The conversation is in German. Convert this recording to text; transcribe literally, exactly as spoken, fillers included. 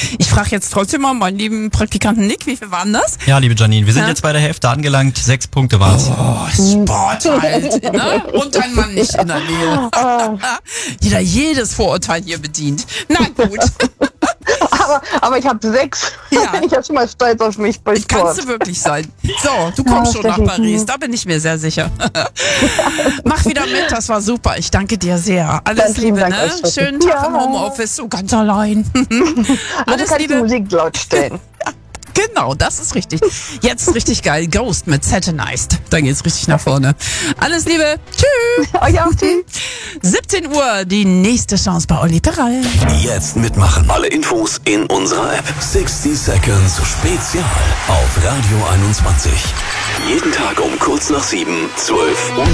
Ich frage jetzt trotzdem mal meinen lieben Praktikanten Nick, wie viel waren das? Ja, liebe Janine, wir sind Ja. jetzt bei der Hälfte angelangt. Sechs Punkte waren's. Oh, Sport halt, ne? Und ein Mann nicht in der Nähe. Jeder jedes Vorurteil hier bedient. Na gut. Aber, aber ich habe sechs. Ja. Bin ich ja schon mal stolz auf mich bei Sport. Kannst du wirklich sein. So, du kommst Ja, schon nach Steffi. Paris, da bin ich mir sehr sicher. Mach wieder mit, das war super. Ich danke dir sehr. Alles Ganz lieben Liebe, Dank ne? euch, Steffi. Schönen Tag Ja. im Homeoffice, so ganz allein. Also Alles kann ich die Liebe. Musik laut stellen. Genau, das ist richtig. Jetzt richtig geil. Ghost mit Satanized. Dann geht's richtig nach vorne. Alles Liebe. Tschüss. Euch auch, tschüss. siebzehn Uhr, die nächste Chance bei Olli Peral. Jetzt mitmachen. Alle Infos in unserer App. sechzig Seconds Spezial auf Radio einundzwanzig. Jeden Tag um kurz nach sieben, zwölf und